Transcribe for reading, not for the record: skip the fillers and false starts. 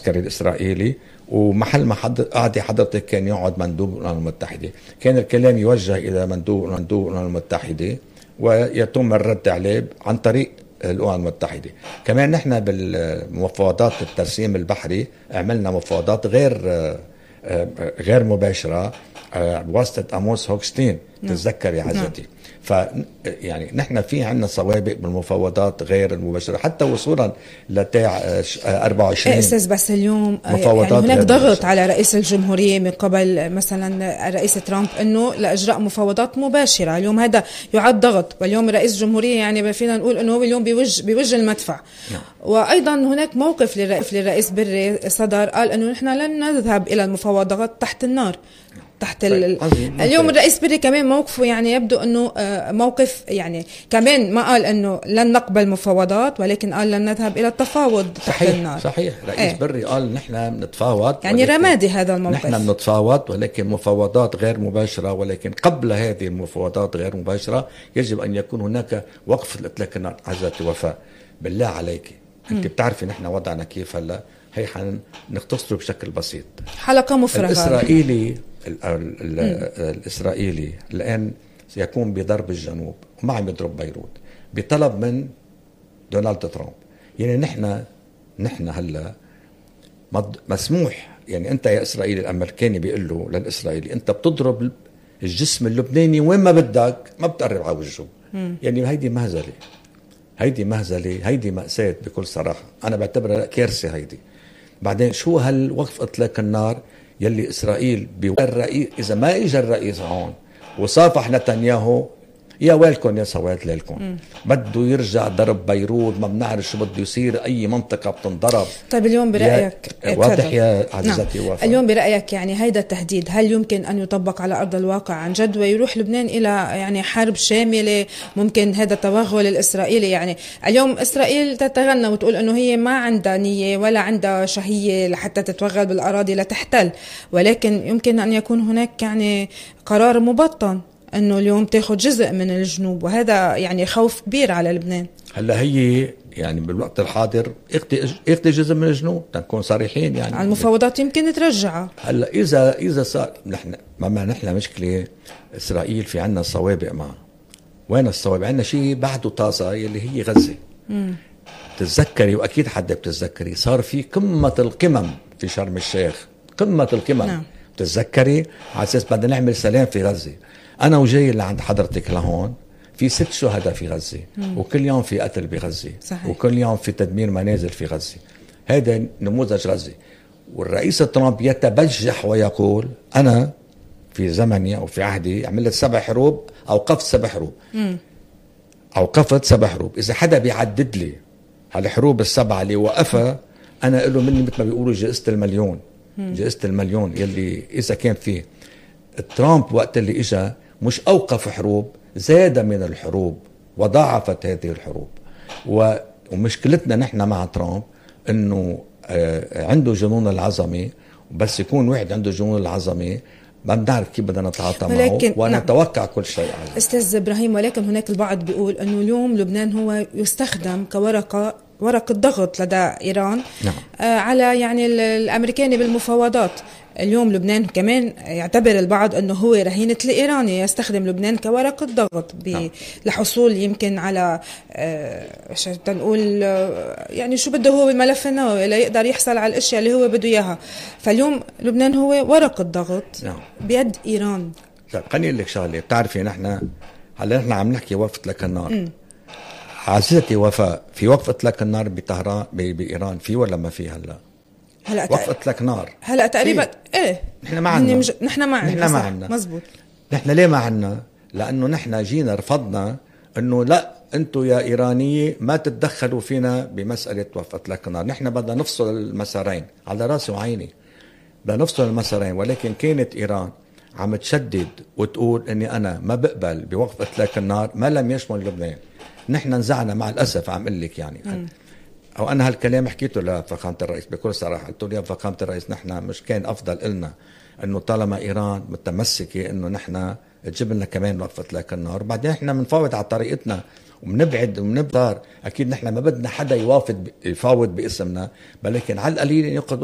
العسكري الإسرائيلي، ومحل ما قاعد حضرتك كان يقعد مندوب الأمم المتحدة، كان الكلام يوجه إلى مندوب الأمم المتحدة ويتم الرد عليه عن طريق الأمم المتحدة. كمان نحن بالمفاوضات الترسيم البحري عملنا مفاوضات غير مباشرة بواسطة أموس هوكستين. تتذكر يا عزتي؟ يعني نحن في عنا سوابق بالمفاوضات غير المباشرة حتى وصولا لتاع 24. أستاذ بس اليوم يعني هناك ضغط على رئيس الجمهورية من قبل مثلا الرئيس ترامب أنه لإجراء مفاوضات مباشرة. اليوم هذا يعد ضغط، واليوم رئيس الجمهورية يعني فينا نقول أنه هو اليوم بيوجه المدفع. وأيضا هناك موقف للرئيس بري صدر، قال أنه نحن لن نذهب إلى المفاوضات تحت النار. اليوم الرئيس بري كمان موقفه يعني يبدو انه موقف يعني كمان ما قال انه لن نقبل مفاوضات، ولكن قال لن نذهب الى التفاوض تحت النار. صحيح. رئيس بري قال نحن بنتفاوض، يعني رمادي هذا الموقف. نحن بنتفاوض ولكن مفاوضات غير مباشرة، ولكن قبل هذه المفاوضات غير مباشرة يجب ان يكون هناك وقف اطلاق النار. عزتي وفاء بالله عليك، انت بتعرفي نحن وضعنا كيف هلا، هي نختصره بشكل بسيط. حلقة مفرغة. الإسرائيلي الآن سيكون بضرب الجنوب وما عم يضرب بيروت بطلب من دونالد ترامب. يعني نحن هلا مسموح، يعني أنت يا إسرائيلي الأمريكاني بيقول له للإسرائيلي أنت بتضرب الجسم اللبناني وين ما بدك، ما بتقرب على وجهه. يعني هيدي مهزلة، هيدي مأساة بكل صراحة. أنا بعتبرها كارثة هيدي. بعدين شو هالوقف إطلاق النار يلي إسرائيل الرئيس إذا ما إجا الرئيس هون وصافح نتنياهو، يا ويلكم يا سواد ليلكم، بده يرجع ضرب بيروت، ما بنعرف شو بده يصير، أي منطقة بتنضرب. طيب اليوم برأيك واضح يا عزيزتي وفاء؟ اليوم برأيك يعني هيدا التهديد هل يمكن أن يطبق على أرض الواقع عن جد ويروح لبنان إلى يعني حرب شاملة؟ ممكن هذا التوغل الإسرائيلي، يعني اليوم إسرائيل تتغنى وتقول أنه هي ما عندها نية ولا عندها شهية لحتى تتوغل بالأراضي لتحتل، ولكن يمكن أن يكون هناك يعني قرار مبطن أنه اليوم تاخد جزء من الجنوب، وهذا يعني خوف كبير على لبنان. هلا هي يعني بالوقت الحاضر اخذ جزء من الجنوب، تنكون صريحين يعني على المفاوضات يمكن ترجعها. هلا إذا صار نحن مشكلة إسرائيل في عنا الصوابق معه. وين الصوابق؟ عنا شيء بعده طازة يلي هي غزة. تتذكري وأكيد حدا بتتذكري صار في قمة القمم في شرم الشيخ، قمة القمم. تتذكري على أساس بدنا نعمل سلام في غزة. أنا وجاي اللي عند حضرتك لهون في 6 شهداء في غزة، وكل يوم في قتل بغزة، وكل يوم في تدمير منازل في غزة. هذا نموذج غزة. والرئيس ترامب يتبجح ويقول أنا في زمني أو في عهدي عملت 7 حروب، أوقفت 7 حروب، أوقفت 7 حروب. إذا حدا بيعدد لي هالحروب ال7 اللي وقفها، أنا أقول له مني مثل ما بيقولوا جائزة المليون. جائزة المليون يلي إذا كان فيه. ترامب وقت اللي إجا مش أوقف حروب، زاد من الحروب وضاعفت هذه الحروب. ومشكلتنا نحن مع ترامب إنه عنده جنون العظمة، بس يكون واحد عنده جنون العظمة ما بنعرف كيف بدنا نتعاطى معه ونتوقع كل شيء. أستاذ إبراهيم، ولكن هناك البعض بيقول أنه اليوم لبنان هو يستخدم ورقة ضغط لدى إيران. على يعني الأمريكاني بالمفاوضات. اليوم لبنان كمان يعتبر البعض أنه هو رهينة الإيراني، يستخدم لبنان كورقة ضغط لحصول يمكن على تنقول يعني شو بده هو بالملف النووي، لا يقدر يحصل على الأشياء اللي هو بده إياها. فاليوم لبنان هو ورقة ضغط بيد إيران. خليني أقول لك شغلة. بتعرفي نحن عم نحكي وقف إطلاق النار. عزيزتي وفاء، في وقف إطلاق النار بطهران بإيران في ولا ما في؟ هلا وقف إطلاق نار هلا تقريبا ايه. نحن ما عنا نحن ما عنا مزبوط. نحن ليه ما عنا؟ لأنه نحن جينا رفضنا أنه لا أنتوا يا إيرانية ما تتدخلوا فينا بمسألة وقف إطلاق النار. نحن بدنا نفصل المسارين، على راسي وعيني بدنا نفصل المسارين. ولكن كانت إيران عم تشدد وتقول أني أنا ما بقبل بوقف إطلاق النار ما لم يشمل لبنان. نحن نزعنا مع الأسف. عم قل لك يعني أو أنا هالكلام حكيته لفخامة الرئيس بكل صراحة. قلت له يا فخامة الرئيس، نحن مش كان أفضل إلنا أنه طالما إيران متمسكة أنه نحن تجيب لنا كمان وقف إطلاق النار، بعدين نحن بنفاوض على طريقتنا وبنبعد وبنبطر. أكيد نحن ما بدنا حدا يفاوض باسمنا، ولكن على القليل يأخذ